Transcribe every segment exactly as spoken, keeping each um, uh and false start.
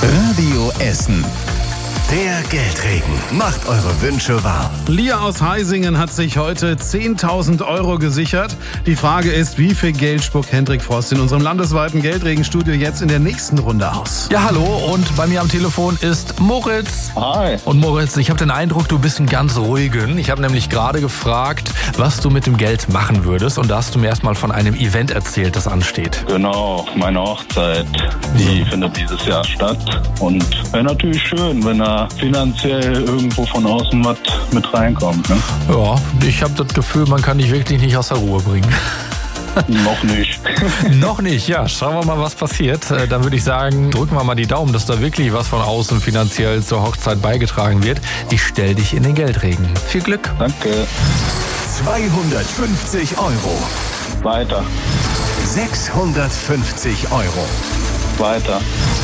Radio Essen. Der Geldregen macht eure Wünsche wahr. Lia aus Heisingen hat sich heute zehntausend Euro gesichert. Die Frage ist, wie viel Geld spuckt Hendrik Frost in unserem landesweiten Geldregenstudio jetzt in der nächsten Runde aus? Ja, hallo, und bei mir am Telefon ist Moritz. Hi. Und Moritz, ich habe den Eindruck, du bist ein ganz ruhigen. Ich habe nämlich gerade gefragt, was du mit dem Geld machen würdest. Und da hast du mir erstmal von einem Event erzählt, das ansteht. Genau, meine Hochzeit, die findet dieses Jahr statt. Und wäre natürlich schön, wenn er finanziell irgendwo von außen was mit reinkommt. Ne? Ja, ich habe das Gefühl, man kann dich wirklich nicht aus der Ruhe bringen. Noch nicht. Noch nicht, ja. Schauen wir mal, was passiert. Dann würde ich sagen, drücken wir mal die Daumen, dass da wirklich was von außen finanziell zur Hochzeit beigetragen wird. Ich stell dich in den Geldregen. Viel Glück. Danke. zweihundertfünfzig Euro. Weiter. sechshundertfünfzig Euro. Weiter.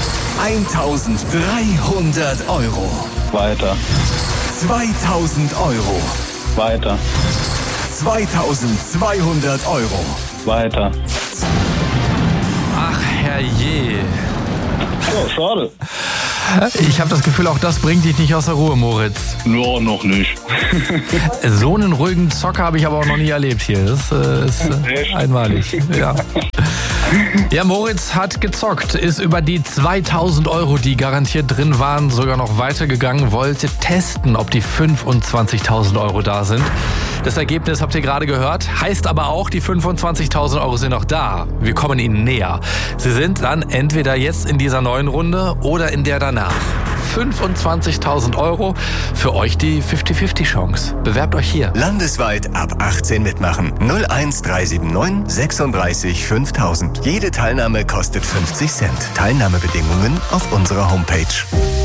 eintausenddreihundert Euro. Weiter. zweitausend Euro. Weiter. zweitausendzweihundert Euro. Weiter. Ach, herrje. Oh, schade. Ich habe das Gefühl, auch das bringt dich nicht aus der Ruhe, Moritz. No, noch nicht. So einen ruhigen Zocker habe ich aber auch noch nie erlebt hier. Das äh, ist äh, einmalig. Ja. Ja, Moritz hat gezockt, ist über die zweitausend Euro, die garantiert drin waren, sogar noch weitergegangen, wollte testen, ob die fünfundzwanzigtausend Euro da sind. Das Ergebnis habt ihr gerade gehört, heißt aber auch, die fünfundzwanzigtausend Euro sind noch da. Wir kommen ihnen näher. Sie sind dann entweder jetzt in dieser neuen Runde oder in der danach. fünfundzwanzigtausend Euro, für euch die fünfzig fünfzig Chance. Bewerbt euch hier. Landesweit ab achtzehn mitmachen. null eins drei sieben neun sechsunddreißig fünftausend. Jede Teilnahme kostet fünfzig Cent. Teilnahmebedingungen auf unserer Homepage.